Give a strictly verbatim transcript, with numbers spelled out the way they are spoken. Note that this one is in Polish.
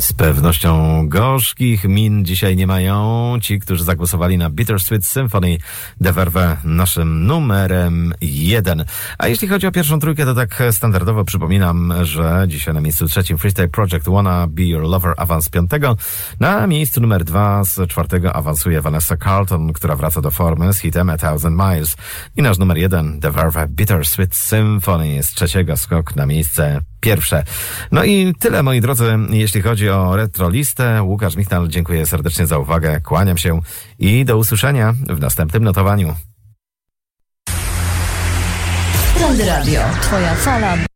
Z pewnością gorzkich min dzisiaj nie mają ci, którzy zagłosowali na Bittersweet Symphony de Verve naszym numerem jeden. A jeśli chodzi o pierwszą trójkę, to tak standardowo przypominam, że dzisiaj na miejscu trzecim Freestyle Project Wanna Be Your Lover, awans z piątego. Na miejscu numer dwa z czwartego awansuje Vanessa Carlton, która wraca do formy z hitem A Thousand Miles. I nasz numer jeden, de Verve Bittersweet Symphony, z trzeciego skok na miejsce pierwsze. No i tyle, moi drodzy, jeśli chodzi o retrolistę. Łukasz Michnal, dziękuję serdecznie za uwagę, kłaniam się i do usłyszenia w następnym notowaniu. Prąd Radio, twoja fala.